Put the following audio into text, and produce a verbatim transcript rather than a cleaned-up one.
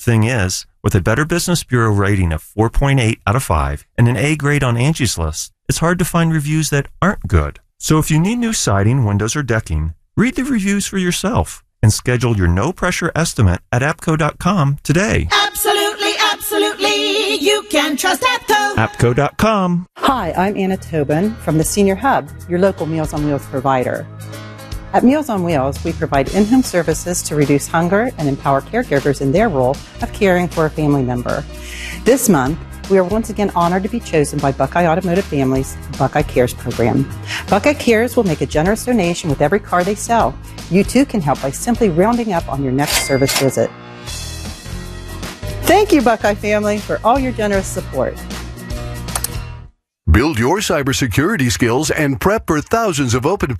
Thing is, with a Better Business Bureau rating of four point eight out of five and an A grade on Angie's List, it's hard to find reviews that aren't good. So if you need new siding, windows, or decking, read the reviews for yourself and schedule your no-pressure estimate at apco dot com today. Absolutely, absolutely, you can trust APCO. apco dot com. Hi, I'm Anna Tobin from the Senior Hub, your local Meals on Wheels provider. At Meals on Wheels, we provide in-home services to reduce hunger and empower caregivers in their role of caring for a family member. This month, we are once again honored to be chosen by Buckeye Automotive Family's Buckeye Cares program. Buckeye Cares will make a generous donation with every car they sell. You too can help by simply rounding up on your next service visit. Thank you, Buckeye family, for all your generous support. Build your cybersecurity skills and prep for thousands of open